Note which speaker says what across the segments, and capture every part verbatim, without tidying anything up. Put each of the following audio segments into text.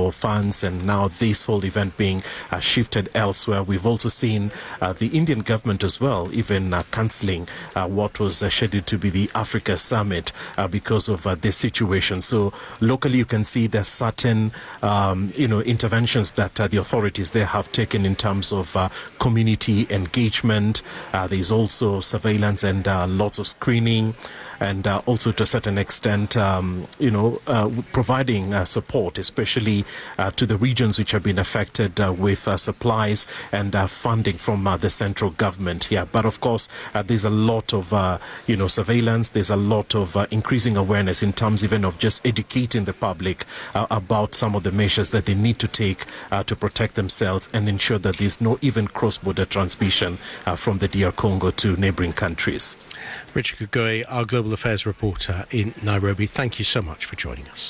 Speaker 1: for funds, and now this whole event being uh, shifted elsewhere. We've also seen uh, the Indian government as well, even uh, cancelling uh, what was uh, scheduled to be the Africa Summit uh, because of uh, this situation. So locally, you can see there's certain, um, you know, interventions that uh, the authorities there have taken in terms of uh, community engagement. Uh, there's also surveillance and uh, lots of screening, and uh, also to a certain extent, um, you know, uh, providing uh, support, especially uh, to the regions which have been affected uh, with uh, supplies and uh, funding from uh, the central government here. But of course, uh, there's a lot of, uh, you know, surveillance. There's a lot of uh, increasing awareness in terms even of just educating the public uh, about some of the measures that they need to take uh, to protect themselves and ensure that there's no even cross-border transmission uh, from the D R Congo to neighboring countries.
Speaker 2: Richard Kagoi, our Global Affairs reporter in Nairobi, thank you so much for joining us.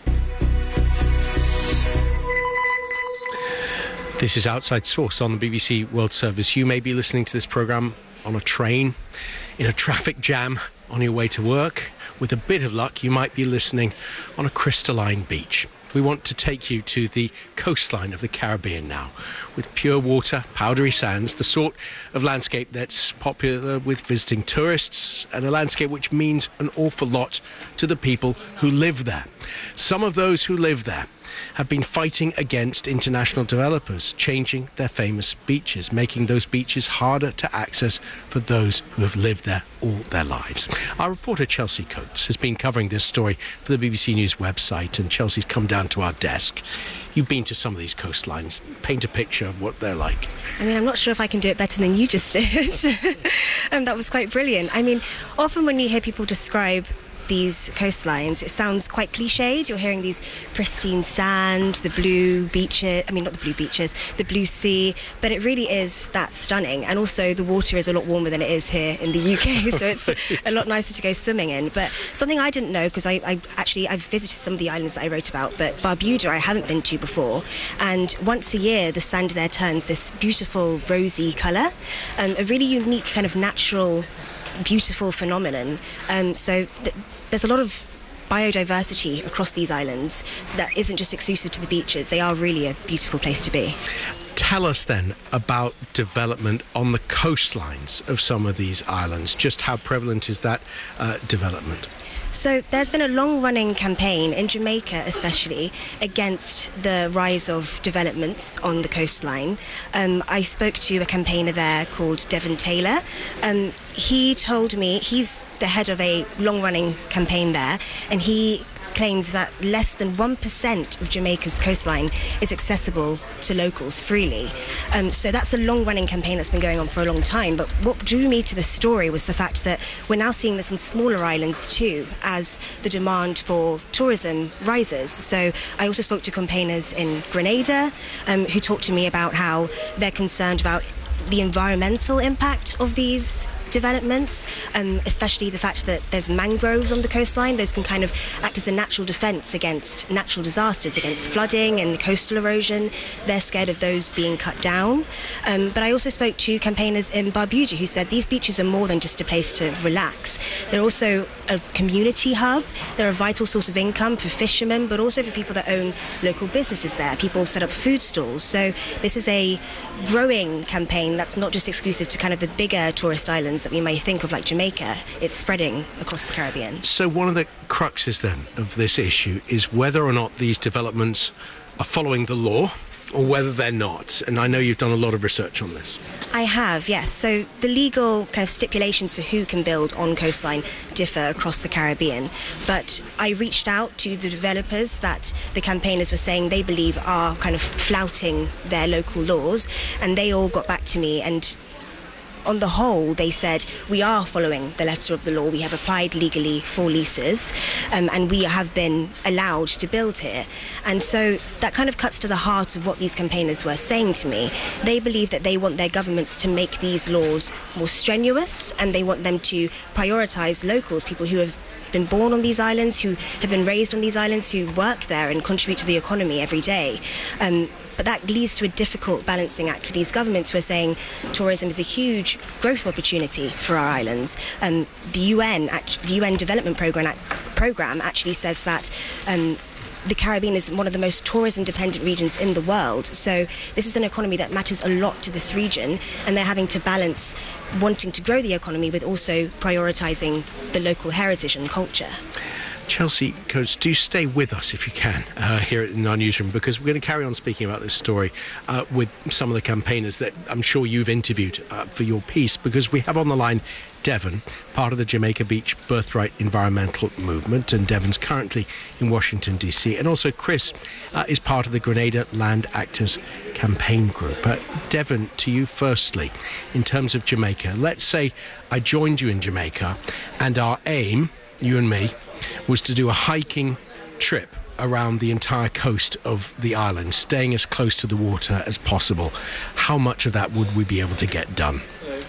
Speaker 2: This is Outside Source on the B B C World Service. You may be listening to this programme on a train, in a traffic jam, on your way to work. With a bit of luck, you might be listening on a crystalline beach. We want to take you to the coastline of the Caribbean now, with pure water, powdery sands, the sort of landscape that's popular with visiting tourists, and a landscape which means an awful lot to the people who live there. Some of those who live there have been fighting against international developers, changing their famous beaches, making those beaches harder to access for those who have lived there all their lives. Our reporter Chelsea Coates has been covering this story for the B B C News website, and Chelsea's come down to our desk. You've been to some of these coastlines. Paint a picture of what they're like.
Speaker 3: I mean, I'm not sure if I can do it better than you just did. um, that was quite brilliant. I mean, often when you hear people describe these coastlines, it sounds quite cliched. You're hearing these pristine sand, the blue beaches, I mean not the blue beaches, the blue sea, but it really is that stunning. And also the water is a lot warmer than it is here in the U K, so it's a lot nicer to go swimming in. But something I didn't know, because I, I actually I've visited some of the islands that I wrote about, but Barbuda I haven't been to before, and once a year the sand there turns this beautiful rosy colour, um, a really unique kind of natural beautiful phenomenon. Um, so th- there's a lot of biodiversity across these islands that isn't just exclusive to the beaches. They are really a beautiful place to be.
Speaker 2: Tell us then about development on the coastlines of some of these islands. Just how prevalent is that uh, development?
Speaker 3: So there's been a long-running campaign in Jamaica especially against the rise of developments on the coastline. Um, I spoke to a campaigner there called Devon Taylor. Um, he told me, he's the head of a long-running campaign there, and he claims that less than one percent of Jamaica's coastline is accessible to locals freely. Um, so that's a long-running campaign that's been going on for a long time. But what drew me to the story was the fact that we're now seeing this in smaller islands too, as the demand for tourism rises. So I also spoke to campaigners in Grenada um, who talked to me about how they're concerned about the environmental impact of these developments, um, especially the fact that there's mangroves on the coastline. Those can kind of act as a natural defence against natural disasters, against flooding and coastal erosion. They're scared of those being cut down. Um, but I also spoke to campaigners in Barbuda who said these beaches are more than just a place to relax. They're also a community hub. They're a vital source of income for fishermen, but also for people that own local businesses there. People set up food stalls. So this is a growing campaign that's not just exclusive to kind of the bigger tourist islands that we may think of like Jamaica. It's spreading across the Caribbean.
Speaker 2: So one of the cruxes then of this issue is whether or not these developments are following the law or whether they're not. And I know you've done a lot of research on this.
Speaker 3: I have, yes. So the legal kind of stipulations for who can build on coastline differ across the Caribbean. But I reached out to the developers that the campaigners were saying they believe are kind of flouting their local laws, and they all got back to me, and on the whole, they said, we are following the letter of the law. We have applied legally for leases, um, and we have been allowed to build here. And so that kind of cuts to the heart of what these campaigners were saying to me. They believe that they want their governments to make these laws more strenuous, and they want them to prioritise locals, people who have been born on these islands, who have been raised on these islands, who work there and contribute to the economy every day. Um, But that leads to a difficult balancing act for these governments who are saying tourism is a huge growth opportunity for our islands. Um, the U N, the U N Development Programme, Program actually says that um, the Caribbean is one of the most tourism-dependent regions in the world. So this is an economy that matters a lot to this region, and they're having to balance wanting to grow the economy with also prioritising the local heritage and culture.
Speaker 2: Chelsea Coates, do stay with us if you can uh, here in our newsroom, because we're going to carry on speaking about this story uh, with some of the campaigners that I'm sure you've interviewed uh, for your piece, because we have on the line Devon, part of the Jamaica Beach Birthright Environmental Movement, and Devon's currently in Washington, D C, and also Chris uh, is part of the Grenada Land Actors Campaign Group. Uh, Devon, to you firstly, in terms of Jamaica, let's say I joined you in Jamaica and our aim, you and me, was to do a hiking trip around the entire coast of the island, staying as close to the water as possible. How much of that would we be able to get done?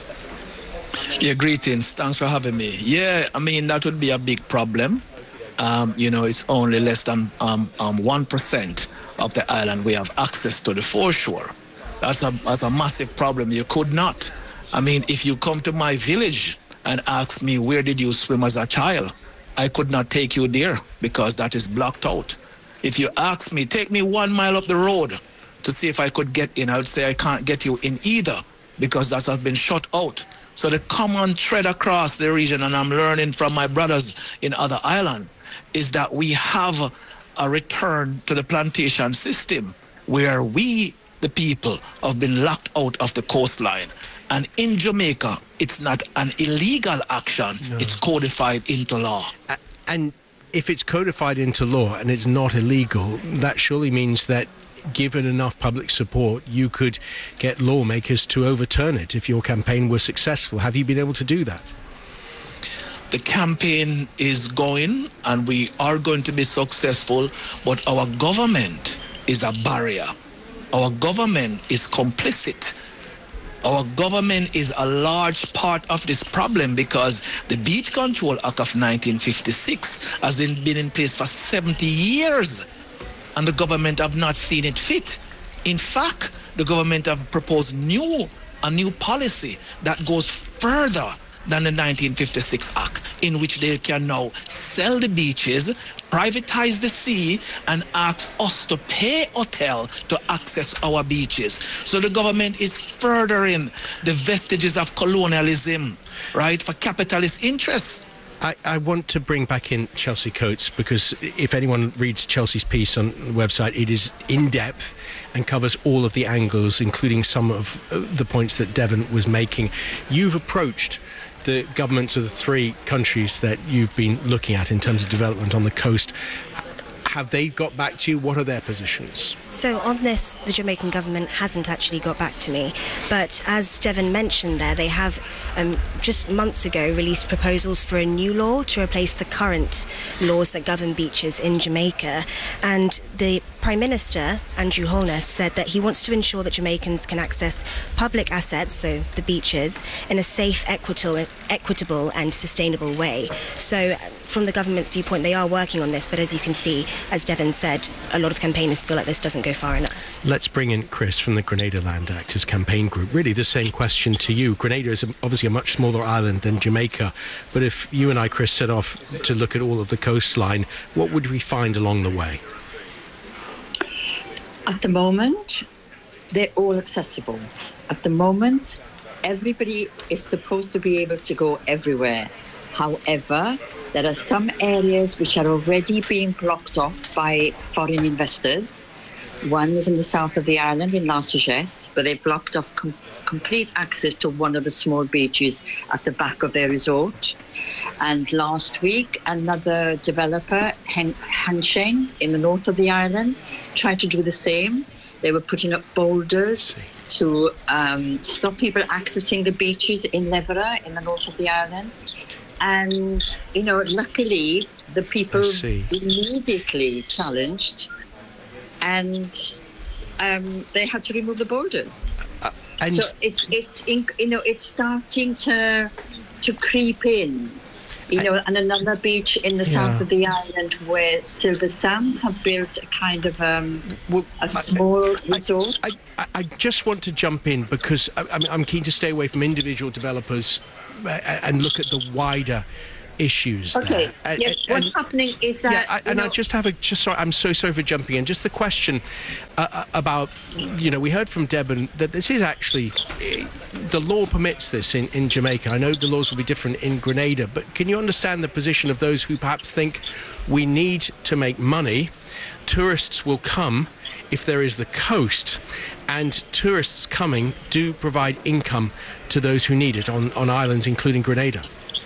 Speaker 4: Yeah, greetings. Thanks for having me. Yeah, I mean, that would be a big problem. Um, you know, it's only less than um, um, one percent of the island we have access to the foreshore. That's a, that's a massive problem. You could not. I mean, if you come to my village and ask me, where did you swim as a child? I could not take you there because that is blocked out. If you ask me, take me one mile up the road to see if I could get in, I would say I can't get you in either because that has been shut out. So the common thread across the region, and I'm learning from my brothers in other islands, is that we have a return to the plantation system where we, the people, have been locked out of the coastline. And in Jamaica, it's not an illegal action, no. It's codified into law.
Speaker 2: Uh, and if it's codified into law and it's not illegal, that surely means that given enough public support, you could get lawmakers to overturn it if your campaign was successful. Have you been able to do that?
Speaker 4: The campaign is going, and we are going to be successful, but our government is a barrier. Our government is complicit. Our government is a large part of this problem because the Beach Control Act of nineteen fifty-six has been in place for seventy years, and the government have not seen it fit. In fact, the government have proposed new a new policy that goes further than the nineteen fifty-six Act, in which they can now sell the beaches, privatize the sea, and ask us to pay hotel to access our beaches. So the government is furthering the vestiges of colonialism, right, for capitalist interests.
Speaker 2: I, I want to bring back in Chelsea Coates, because if anyone reads Chelsea's piece on the website, it is in-depth and covers all of the angles, including some of the points that Devon was making. You've approached the governments of the three countries that you've been looking at in terms of development on the coast. Have they got back to you? What are their positions?
Speaker 3: So on this, the Jamaican government hasn't actually got back to me. But as Devon mentioned there, they have um, just months ago released proposals for a new law to replace the current laws that govern beaches in Jamaica. And the Prime Minister, Andrew Holness, said that he wants to ensure that Jamaicans can access public assets, so the beaches, in a safe, equitable, equitable and sustainable way. So from the government's viewpoint, they are working on this, but as you can see, as Devon said, a lot of campaigners feel like this doesn't go far enough.
Speaker 2: Let's bring in Chris from the Grenada Land Actors Campaign Group. Really the same question to you. Grenada is obviously a much smaller island than Jamaica, but if you and I, Chris, set off to look at all of the coastline, what would we find along the way?
Speaker 5: At the moment, they're all accessible. At the moment, everybody is supposed to be able to go everywhere. However, there are some areas which are already being blocked off by foreign investors. One is in the south of the island in La Sagesse, where they blocked off com- complete access to one of the small beaches at the back of their resort. And last week, another developer, Han- Hansheng, in the north of the island, tried to do the same. They were putting up boulders to um, stop people accessing the beaches in Levera, in the north of the island. And, you know, luckily, the people immediately challenged, and um, they had to remove the borders. Uh, and so it's it's in, you know it's starting to to creep in, you know. And another beach in the yeah. south of the island where Silver Sands have built a kind of um, well, a small I, resort.
Speaker 2: I, I, I just want to jump in because I, I'm keen to stay away from individual developers and look at the wider issues
Speaker 5: okay.
Speaker 2: there. And,
Speaker 5: yes,
Speaker 2: and,
Speaker 5: what's happening is that...
Speaker 2: Yeah, I, and
Speaker 5: know,
Speaker 2: I just have a... Just sorry, I'm so sorry for jumping in. Just the question uh, about, you know, we heard from Devon that this is actually... The law permits this in, in Jamaica. I know the laws will be different in Grenada, but can you understand the position of those who perhaps think we need to make money? Tourists will come if there is the coast, and tourists coming do provide income to those who need it on, on islands, including Grenada.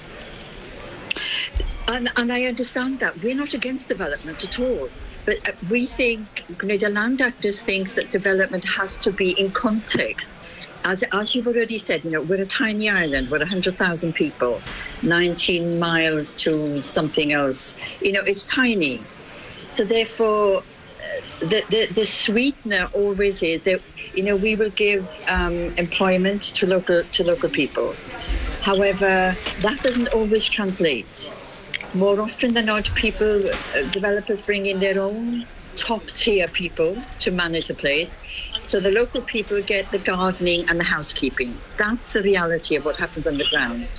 Speaker 5: And, and I understand that. We're not against development at all. But we think, Grenada Land Actors thinks that development has to be in context. As, as you've already said, you know, we're a tiny island, we're one hundred thousand people, nineteen miles to something else. You know, it's tiny. So therefore, uh, the, the, the sweetener always is that, you know, we will give um, employment to local to local people. However, that doesn't always translate. More often than not, people, uh, developers bring in their own top-tier people to manage the place. So the local people get the gardening and the housekeeping. That's the reality of what happens on the ground.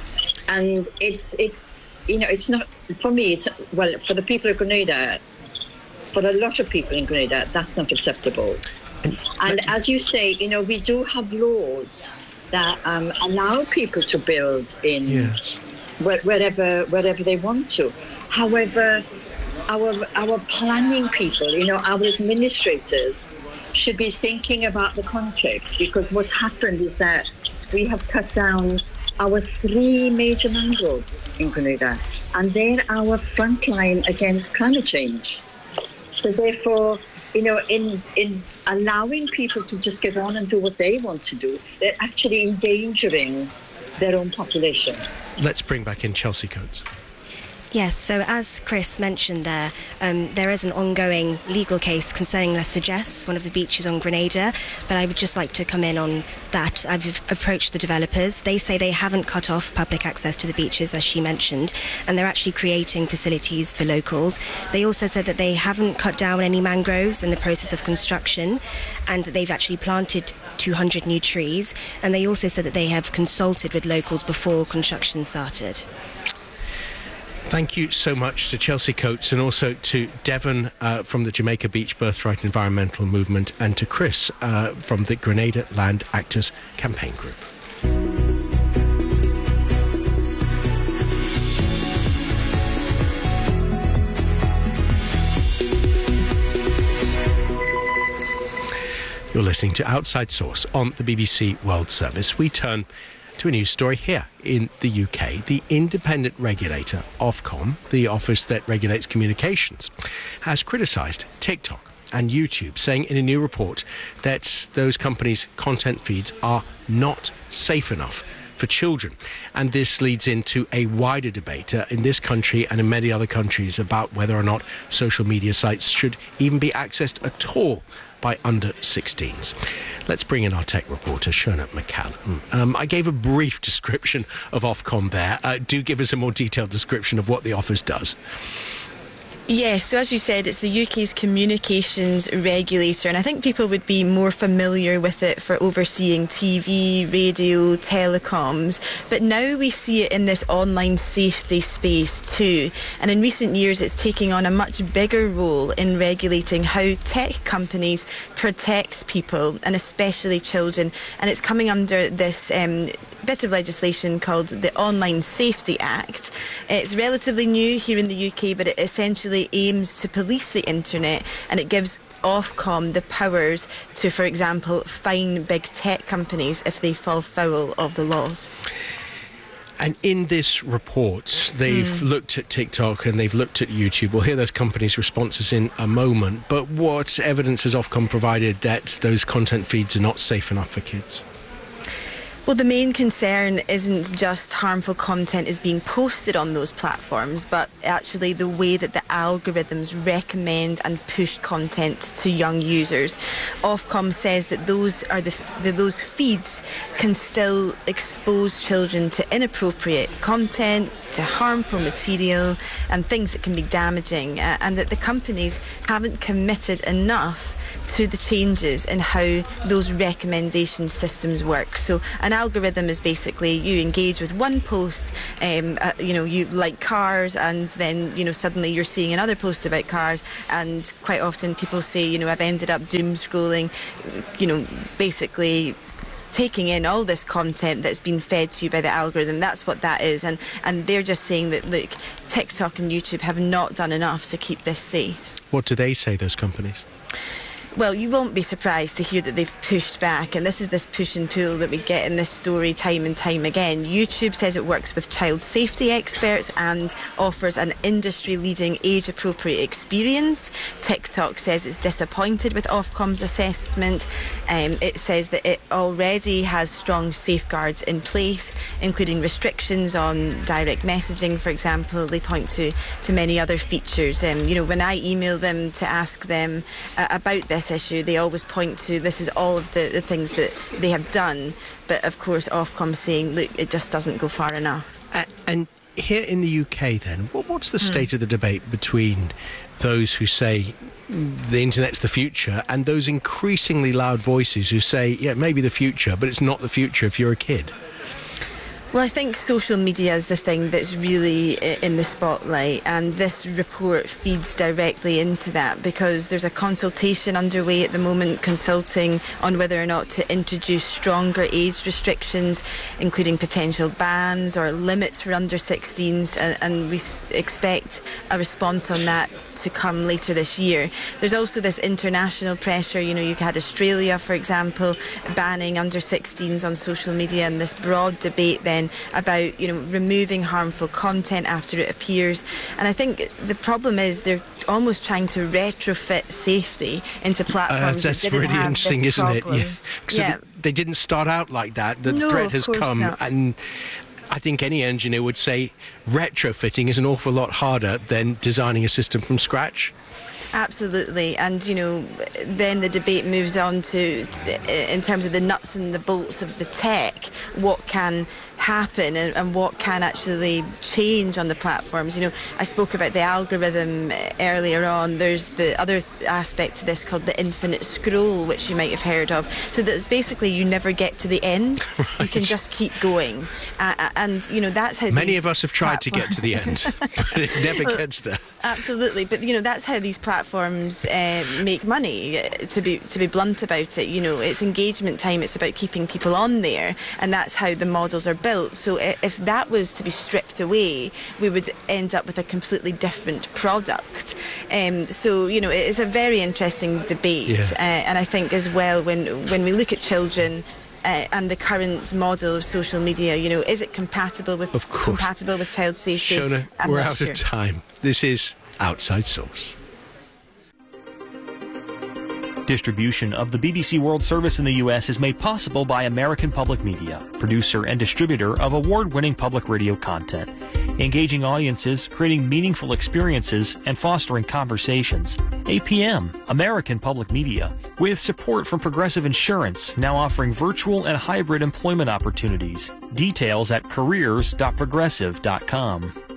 Speaker 5: And it's, it's you know, it's not, for me, it's, well, for the people of Grenada, for a lot of people in Grenada, that's not acceptable. And as you say, you know, we do have laws that um, allow people to build in...
Speaker 2: Yes.
Speaker 5: wherever wherever they want to. However, our our planning people, you know, our administrators should be thinking about the context, because what's happened is that we have cut down our three major mangroves in Grenada, and they're our front line against climate change. So therefore, you know, in in allowing people to just get on and do what they want to do, they're actually endangering their own population.
Speaker 2: Let's bring back in Chelsea Coates.
Speaker 3: Yes, so as Chris mentioned there, um, there is an ongoing legal case concerning Les Sagesses, one of the beaches on Grenada, but I would just like to come in on that. I've approached the developers. They say they haven't cut off public access to the beaches, as she mentioned, and they're actually creating facilities for locals. They also said that they haven't cut down any mangroves in the process of construction, and that they've actually planted two hundred new trees, and they also said that they have consulted with locals before construction started.
Speaker 2: Thank you so much to Chelsea Coates, and also to Devon uh, from the Jamaica Beach Birthright Environmental Movement, and to Chris uh, from the Grenada Land Actors Campaign Group. You're listening to Outside Source on the B B C World Service. We turn to a news story here in the U K. The independent regulator, Ofcom, the office that regulates communications, has criticised TikTok and YouTube, saying in a new report that those companies' content feeds are not safe enough for children. And this leads into a wider debate uh, in this country and in many other countries about whether or not social media sites should even be accessed at all by under sixteens. Let's bring in our tech reporter, Shona McCallum. Um, I gave a brief description of Ofcom there. Uh, do give us a more detailed description of what the office does.
Speaker 6: Yes, so as you said, it's the U K's communications regulator, and I think people would be more familiar with it for overseeing T V, radio, telecoms, but now we see it in this online safety space too. And in recent years, it's taking on a much bigger role in regulating how tech companies protect people, and especially children. And it's coming under this um, bit of legislation called the Online Safety Act. It's relatively new here in the U K, but it essentially aims to police the internet, and it gives Ofcom the powers to, for example, fine big tech companies if they fall foul of the laws.
Speaker 2: And in this report, they've mm. looked at TikTok and they've looked at YouTube. We'll hear those companies' responses in a moment. But what evidence has Ofcom provided that those content feeds are not safe enough for kids?
Speaker 6: Well, the main concern isn't just harmful content is being posted on those platforms, but actually the way that the algorithms recommend and push content to young users. Ofcom says that those are the, the those feeds can still expose children to inappropriate content, to harmful material, and things that can be damaging, uh, and that the companies haven't committed enough to the changes in how those recommendation systems work. So an algorithm is basically you engage with one post, um, uh, you know, you like cars, and then, you know, suddenly you're seeing another post about cars, and quite often people say, you know, I've ended up doom scrolling, you know, basically taking in all this content that's been fed to you by the algorithm. That's what that is. And, and they're just saying that, look, TikTok and YouTube have not done enough to keep this safe.
Speaker 2: What do they say, those companies?
Speaker 6: Well, you won't be surprised to hear that they've pushed back, and this is this push and pull that we get in this story time and time again. YouTube says it works with child safety experts and offers an industry-leading age-appropriate experience. TikTok says it's disappointed with Ofcom's assessment. Um, it says that it already has strong safeguards in place, including restrictions on direct messaging, for example. They point to, to many other features. Um, you know, when I email them to ask them uh, about this issue, they always point to this is all of the, the things that they have done, but of course Ofcom saying, look, it just doesn't go far enough.
Speaker 2: Uh, and here in the U K then, what, what's the state mm. of the debate between those who say the internet's the future and those increasingly loud voices who say, yeah, maybe the future, but it's not the future if you're a kid?
Speaker 6: Well, I think social media is the thing that's really in the spotlight, and this report feeds directly into that, because there's a consultation underway at the moment consulting on whether or not to introduce stronger age restrictions, including potential bans or limits for under sixteens, and, and we expect a response on that to come later this year. There's also this international pressure. You know, you had Australia, for example, banning under sixteens on social media, and this broad debate then about, you know, removing harmful content after it appears. And I think the problem is they're almost trying to retrofit safety into platforms
Speaker 2: uh, that's
Speaker 6: that didn't
Speaker 2: really
Speaker 6: have
Speaker 2: interesting,
Speaker 6: this
Speaker 2: isn't
Speaker 6: problem.
Speaker 2: it? Yeah. So
Speaker 6: yeah.
Speaker 2: They didn't start out like that. The
Speaker 6: no,
Speaker 2: threat has come,
Speaker 6: not.
Speaker 2: and I think any engineer would say retrofitting is an awful lot harder than designing a system from scratch.
Speaker 6: Absolutely, and you know, then the debate moves on to, in terms of the nuts and the bolts of the tech, what can happen and, and what can actually change on the platforms. You know, I spoke about the algorithm earlier on. There's the other aspect to this called the infinite scroll, which you might have heard of. So that's basically you never get to the end. Right. You can just keep going, uh, and you know that's how
Speaker 2: many
Speaker 6: these
Speaker 2: of us have tried
Speaker 6: platforms...
Speaker 2: to get to the end, but it never
Speaker 6: well,
Speaker 2: gets there.
Speaker 6: Absolutely, but you know that's how these platforms uh, make money. To be to be blunt about it, you know, it's engagement time. It's about keeping people on there, and that's how the models are built. So if that was to be stripped away, we would end up with a completely different product. Um, so, you know, it is a very interesting debate. Yeah. Uh, and I think as well, when, when we look at children uh, and the current model of social media, you know, is it compatible with,
Speaker 2: of course.
Speaker 6: compatible with child safety?
Speaker 2: Shona,
Speaker 6: I'm
Speaker 2: we're
Speaker 6: not
Speaker 2: out
Speaker 6: sure.
Speaker 2: of time. This is Outside Source.
Speaker 7: Distribution of the B B C World Service in the U S is made possible by American Public Media, producer and distributor of award-winning public radio content, engaging audiences, creating meaningful experiences, and fostering conversations. A P M, American Public Media, with support from Progressive Insurance, now offering virtual and hybrid employment opportunities. Details at careers dot progressive dot com.